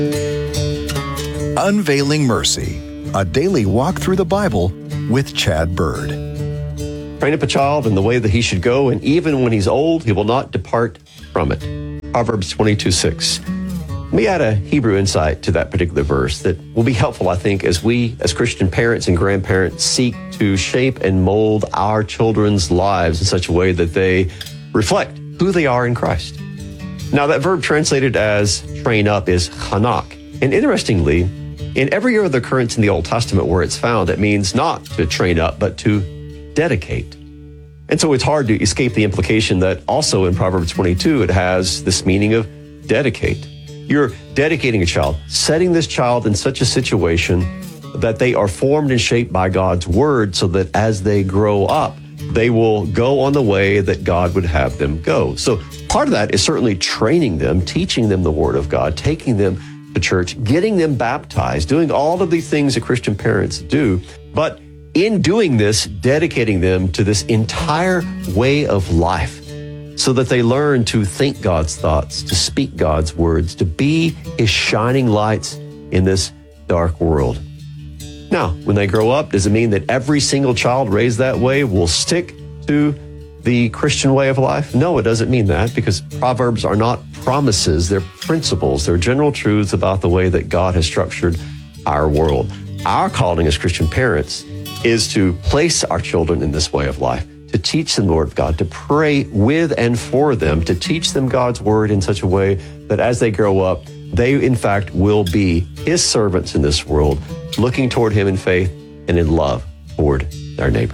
Unveiling Mercy, a daily walk through the Bible with Chad Bird. Train up a child in the way that he should go, and even when he's old, he will not depart from it. Proverbs 22:6. Let me add a Hebrew insight to that particular verse that will be helpful, I think, as we, as Christian parents and grandparents, seek to shape and mold our children's lives in such a way that they reflect who they are in Christ. Now, that verb translated as train up is chanak. And interestingly, in every other occurrence in the Old Testament where it's found, it means not to train up, but to dedicate. And so it's hard to escape the implication that also in Proverbs 22, it has this meaning of dedicate. You're dedicating a child, setting this child in such a situation that they are formed and shaped by God's word so that as they grow up, they will go on the way that God would have them go. So part of that is certainly training them, teaching them the word of God, taking them to church, getting them baptized, doing all of these things that Christian parents do. But in doing this, dedicating them to this entire way of life so that they learn to think God's thoughts, to speak God's words, to be his shining lights in this dark world. Now, when they grow up, does it mean that every single child raised that way will stick to the Christian way of life? No, it doesn't mean that, because Proverbs are not promises, they're principles, they're general truths about the way that God has structured our world. Our calling as Christian parents is to place our children in this way of life, to teach them the word of God, to pray with and for them, to teach them God's word in such a way that as they grow up, they in fact will be his servants in this world, looking toward him in faith and in love toward their neighbor.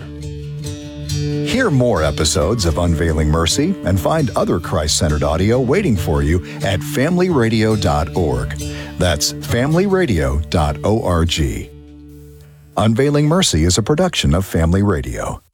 Hear more episodes of Unveiling Mercy and find other Christ-centered audio waiting for you at familyradio.org. That's familyradio.org. Unveiling Mercy is a production of Family Radio.